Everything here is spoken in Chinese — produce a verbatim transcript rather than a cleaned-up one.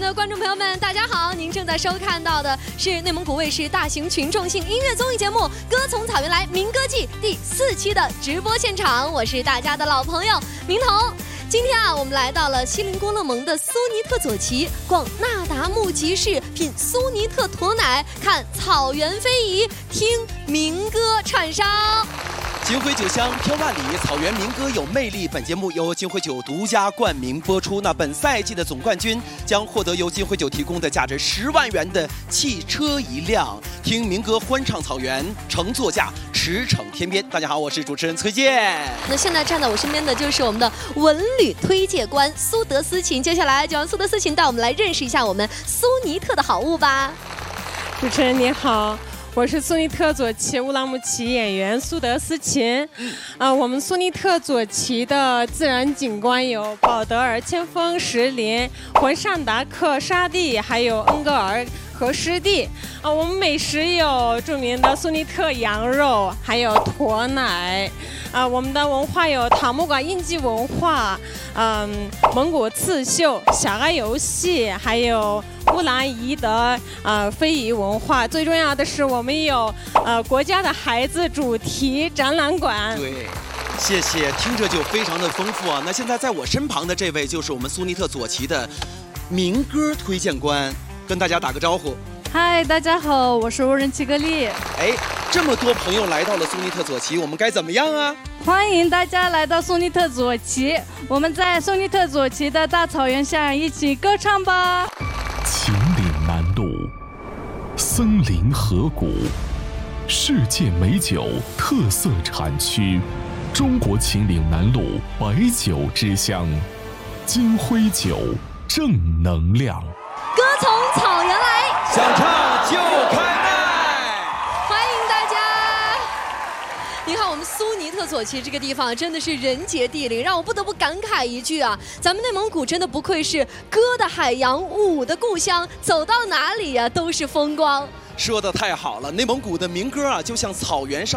的观众朋友们，大家好！您正在收看到的是内蒙古卫视大型群众性音乐综艺节目《歌从草原来民歌季》第四期的直播现场，我是大家的老朋友明彤。今天啊，我们来到了锡林郭勒盟的苏尼特左旗，逛那达慕集市，品苏尼特驼奶，看草原非遗，听民歌串烧。 金辉酒香飘万里，草原民歌有魅力。本节目由金辉酒独家冠名播出。那本赛季的总冠军将获得由金辉酒提供的价值十万元的汽车一辆。听民歌欢唱草原，乘座驾驰骋天边。大家好，我是主持人崔健。 那现在站在我身边的就是我们的文旅推介官苏德斯琴。接下来就让苏德斯琴带我们来认识一下我们苏尼特的好物吧。 主持人你好。我是苏尼特左旗乌兰牧骑演员苏德斯琴，啊、呃，我们苏尼特左旗的自然景观有保德尔千峰石林、浑善达克沙地，还有恩格尔和湿地。啊、呃，我们美食有著名的苏尼特羊肉，还有驼奶。啊、呃，我们的文化有塔木管印记文化，嗯、呃，蒙古刺绣、小爱游戏，还有乌兰彝的呃非遗文化。最重要的是，我们有呃国家的孩子主题展览馆。 对，谢谢，听着就非常的丰富啊。那现在在我身旁的这位就是我们苏尼特左旗的民歌推荐官，跟大家打个招呼。 嗨，大家好，我是无人齐格利。 哎，这么多朋友来到了苏尼特左旗，我们该怎么样啊？ 欢迎大家来到苏尼特左旗，我们在苏尼特左旗的大草原上一起歌唱吧。 秦岭南路，森林河谷，世界美酒特色产区，中国秦岭南路白酒之乡，金辉酒正能量。 歌从草原来， 想唱就开麦， 欢迎大家。你看，我们苏尼特左旗这个地方真的是人杰地灵，让我不得不感慨一句啊，咱们内蒙古真的不愧是歌的海洋、舞的故乡，走到哪里呀、啊、都是风光。 说得太好了，内蒙古的民歌啊，就像草原上